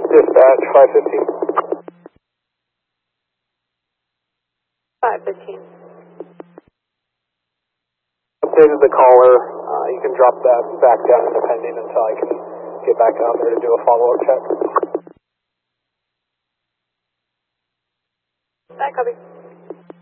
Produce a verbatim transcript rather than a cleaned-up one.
Dispatch, five fifteen. five fifteen. Updated the caller. Uh, you can drop that back down in the pending until I can get back out there to do a follow-up check. That copy.